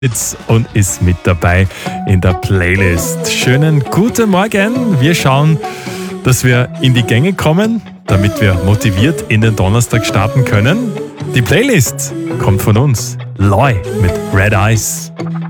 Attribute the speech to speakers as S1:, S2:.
S1: und ist mit dabei in der Playlist. Schönen guten Morgen. Wir schauen, dass wir in die Gänge kommen, damit wir motiviert in den Donnerstag starten können. Die Playlist kommt von uns. Loy mit Red Eyes.